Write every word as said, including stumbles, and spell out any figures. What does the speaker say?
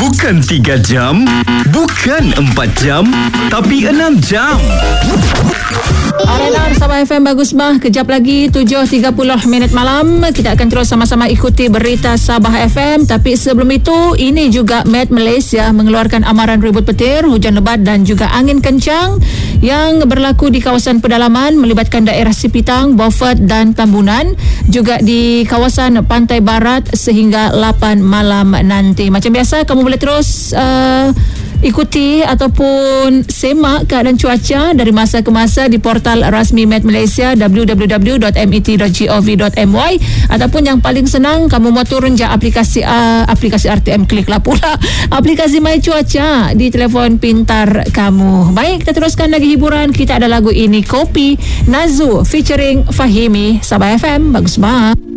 Bukan tiga jam, bukan empat jam, tapi enam jam. Arenaan Sabah F M bagus bah. Kejap lagi tujuh tiga puluh minit malam kita akan terus sama-sama ikuti berita Sabah F M. Tapi sebelum itu, ini juga Met Malaysia mengeluarkan amaran ribut petir, hujan lebat dan juga angin kencang yang berlaku di kawasan pedalaman melibatkan daerah Sipitang, Beaufort dan Tambunan, juga di kawasan Pantai Barat sehingga lapan malam nanti. Macam biasa, kamu boleh terus uh, ikuti ataupun semak keadaan cuaca dari masa ke masa di portal rasmi Met Malaysia w w w dot met dot gov dot my, ataupun yang paling senang, kamu mau turun je aplikasi uh, aplikasi R T M, klik lah pula aplikasi My Cuaca di telefon pintar kamu. Baik, kita teruskan lagi hiburan. Kita ada lagu ini, Kopi, Nazu featuring Fahimi. Sabah F M bagus banget.